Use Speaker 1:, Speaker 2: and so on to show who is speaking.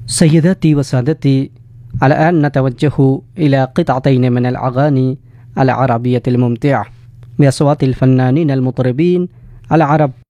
Speaker 1: سيداتي وسادتي، الآن نتوجه إلى قطعتين من الأغاني العربية الممتعة بأصوات الفنانين المطربين العرب